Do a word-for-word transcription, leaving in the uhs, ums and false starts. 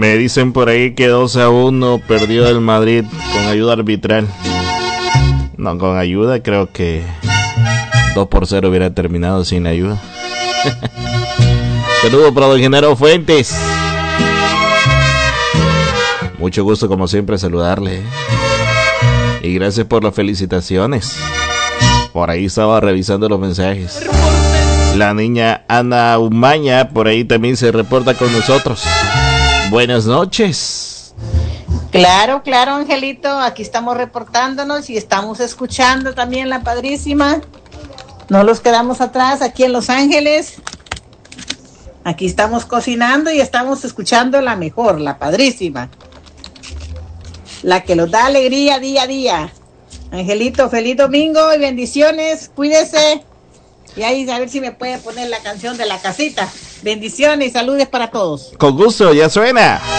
Me dicen por ahí que dos a uno perdió el Madrid con ayuda arbitral. No, con ayuda creo que dos por cero hubiera terminado sin ayuda. Saludos para don Genaro Fuentes. Mucho gusto como siempre saludarle. Y gracias por las felicitaciones. Por ahí estaba revisando los mensajes. La niña Ana Umaña por ahí también se reporta con nosotros. Buenas noches. Claro, claro, Angelito. Aquí estamos reportándonos y estamos escuchando también La Padrísima. No los quedamos atrás aquí en Los Ángeles. Aquí estamos cocinando y estamos escuchando la mejor, La Padrísima. La que nos da alegría día a día. Angelito, feliz domingo y bendiciones. Cuídese. Y ahí a ver si me puede poner la canción de la casita. Bendiciones y saludos para todos. Con gusto, ya suena.